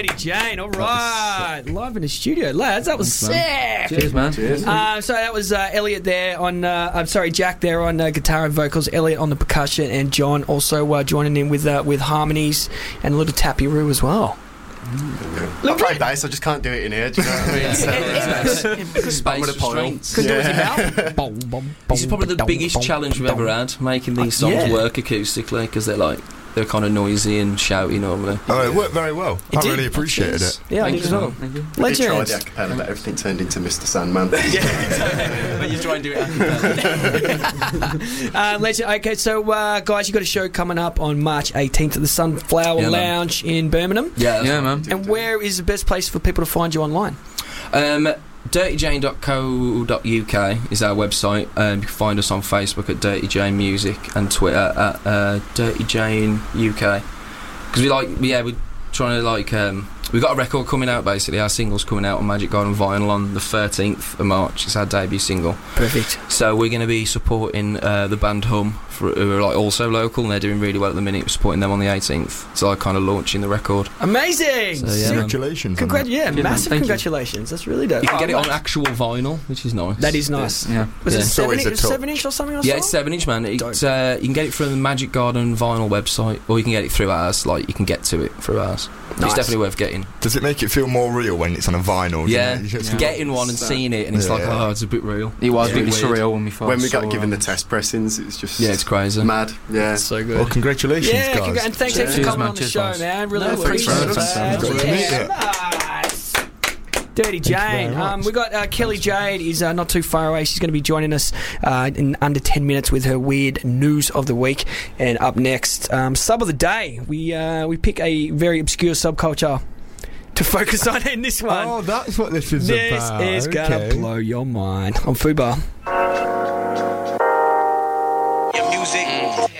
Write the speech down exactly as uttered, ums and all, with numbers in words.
Dirty Jane. All right, live in the studio, lads. That was Thanks, man. sick. Cheers, man. Cheers. Uh, so that was uh, Elliot there on. Uh, I'm sorry, Jack there on uh, guitar and vocals. Elliot on the percussion, and John also uh, joining in with uh, with harmonies and a little tappy-roo as well. Mm. I play bass, I just can't do it in here. Do you know what I mean? So, Space I'm gonna pile. restraints. Couldn't do it Yeah. with your mouth. Bom, bom, This is probably the bom, biggest bom, challenge we've bom. ever had, making these songs Yeah. work acoustically, because they're like they're kind of noisy and shouty normally. Oh, it worked very well. It I did. really appreciated it. Yeah, I Thank did as you. well. Thank you. I did try the Legends. acapella, but everything turned into Mister Sandman. But you try and do it acapella. Uh, legend. Okay, so uh, guys, you got a show coming up on March eighteenth at the Sunflower Yeah, man. Lounge in Birmingham. Yeah, Yeah, man. And where is the best place for people to find you online? Um, dirty jane dot co dot U K is our website. Um, you can find us on Facebook at Dirty Jane Music and Twitter at uh, Dirty Jane U K. Because we like, yeah, we're trying to like, um, we've got a record coming out basically. Our single's coming out on Magic Garden Vinyl on the thirteenth of March. It's our debut single. Perfect. So we're going to be supporting uh, the band Hum, for, who are like also local, and they're doing really well at the minute. We're supporting them on the eighteenth. So like kind of launching the record. Amazing. So, yeah, man. Congratulations. on Congrat- that. yeah, Good, man. massive Thank you. congratulations. That's really dope. You can Oh, get it on mate. actual vinyl, which is nice. That is nice. Yeah. Was Yeah. it It's seven, always a inch, touch. seven inch or something? Or Yeah, so? it's seven inch, man. Dope. It's, uh, you can get it from the Magic Garden vinyl website, or you can get it through ours. Like you can get to it through ours. Nice. It's definitely worth getting. Does it make it feel more real when it's on a vinyl? Yeah, You just- Yeah. getting one and seeing it, and it's Yeah. like, oh, it's a bit real. It was Yeah. really Weird. surreal when we first When we got saw, given the um, test pressings, it's just Yeah, it's crazy. mad. Yeah. So Well, congratulations, Yeah, guys. congra- and thanks Cheers. for Cheers, coming man. on the Cheers, show, guys. man. Really No, appreciate thanks for it. having us. man. Great to meet you. Nice. Dirty Jane. very Um, much. we got uh, Kelly Jade is uh, not too far away. She's going to be joining us uh, in under ten minutes with her weird news of the week. And up next, um, sub of the day. We uh, we pick a very obscure subculture to focus on in this one. Oh, that's what this is this about. is gonna Okay. blow your mind on Fubar. Your music